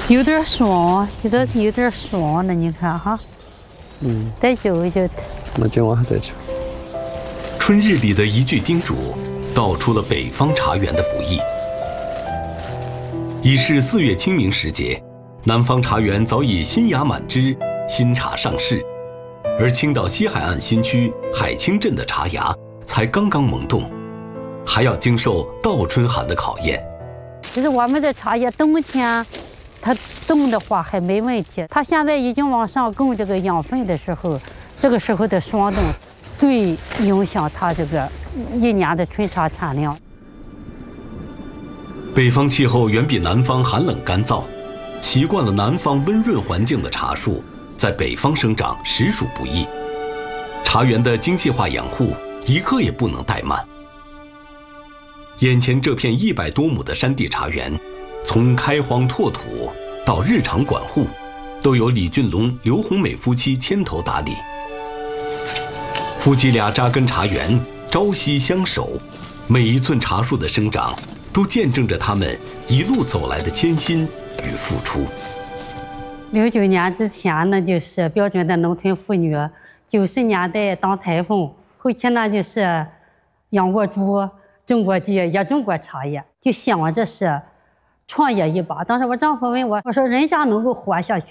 有点爽，觉得是有点爽了。你看哈，再久一久。 那今晚还再久。 春日里的一句叮嘱，道出了北方茶园的不易。已是4月清明时节，南方茶园早已新芽满枝，新茶上市，而青岛西海岸新区海清镇的茶芽才刚刚萌动，还要经受倒春寒的考验。 就是我们的茶叶冬天它冻的话还没问题，它现在已经往上供这个养分的时候，这个时候的霜冻最影响它这个一年的春茶产量。 北方气候远比南方寒冷干燥，习惯了南方温润环境的茶树，在北方生长实属不易。茶园的精细化养护一刻也不能怠慢。眼前这片100多亩的山地茶园，从开荒拓土到日常管护，都由李俊龙、刘红美夫妻牵头打理。夫妻俩扎根茶园，朝夕相守，每一寸茶树的生长，都见证着他们一路走来的艰辛与付出。 09年之前呢，就是标准的农村妇女；90年代当裁缝，后期呢就是养过猪、种过地，也种过茶叶，就想着是创业一把。当时我丈夫问我，我说人家能够活下去，